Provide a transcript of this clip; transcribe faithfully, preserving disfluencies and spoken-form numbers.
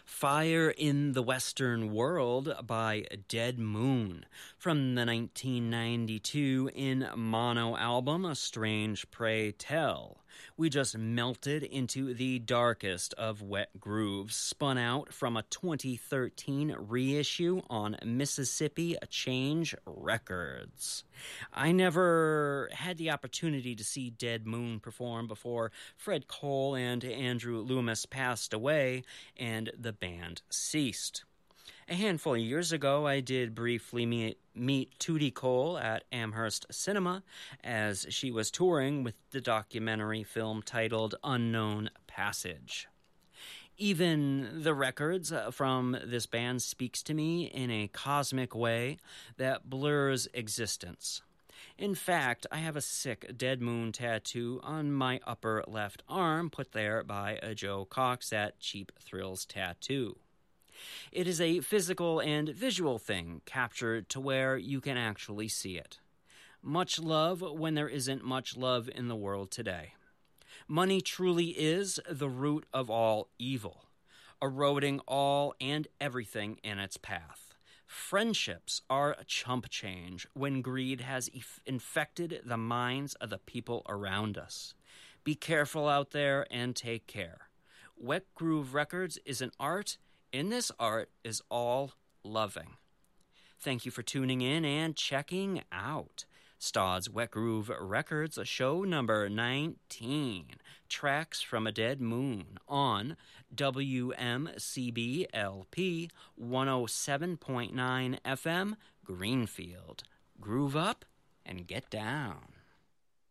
Fire in the Western World by Dead Moon from the nineteen ninety-two in mono album A Strange Pray Tell. We just melted into the darkest of wet grooves, spun out from a twenty thirteen reissue on Mississippi Change Records. I never had the opportunity to see Dead Moon perform before Fred Cole and Andrew Loomis passed away and the band ceased. A handful of years ago, I did briefly meet, meet Tootie Cole at Amherst Cinema as she was touring with the documentary film titled Unknown Passage. Even the records from this band speaks to me in a cosmic way that blurs existence. In fact, I have a sick Dead Moon tattoo on my upper left arm put there by a Joe Cox at Cheap Thrills Tattoo. It is a physical and visual thing captured to where you can actually see it. Much love when there isn't much love in the world today. Money truly is the root of all evil, eroding all and everything in its path. Friendships are chump change when greed has ef- infected the minds of the people around us. Be careful out there and take care. Wet Groove Records is an art. In this art is all loving. Thank you for tuning in and checking out Stodd's Wet Groove Records, show number nineteen, Tracks from a Dead Moon on W M C B L P one oh seven point nine F M, Greenfield. Groove up and get down.